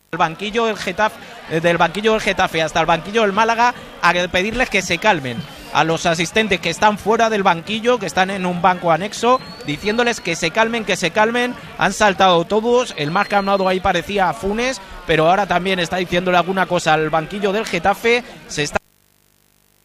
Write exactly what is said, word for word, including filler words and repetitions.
el banquillo del Getafe, del banquillo del Getafe hasta el banquillo del Málaga, a pedirles que se calmen a los asistentes que están fuera del banquillo, que están en un banco anexo, diciéndoles que se calmen, que se calmen. Han saltado todos, el más calmado ahí parecía Funes, pero ahora también está diciéndole alguna cosa al banquillo del Getafe. Se está